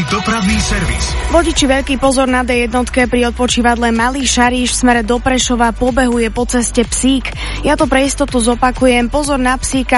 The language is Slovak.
dopravný servis. Vodiči, veľký pozor na D1 pri odpočívadle Malý Šaríš v smere do Prešova, pobehuje po ceste psík. Ja to pre istotu zopakujem, pozor na psíka